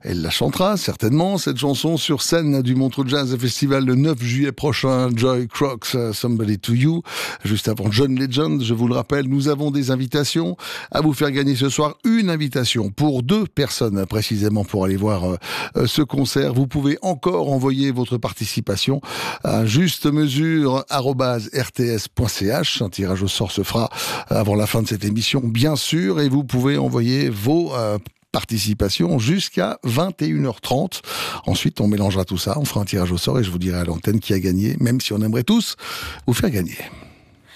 Elle la chantera certainement, cette chanson, sur scène du Montreux Jazz Festival le 9 juillet prochain. Joy Crocs, Somebody to You. Juste avant John Legend, je vous le rappelle, nous avons des invitations à vous faire gagner ce soir. Une invitation pour 2 personnes précisément pour aller voir ce concert. Vous pouvez encore envoyer votre participation à justemesure@rts.ch. Un tirage au sort se fera avant la fin de cette émission, bien sûr, et vous pouvez envoyer vos participation jusqu'à 21h30. Ensuite, on mélangera tout ça, on fera un tirage au sort et je vous dirai à l'antenne qui a gagné, même si on aimerait tous vous faire gagner.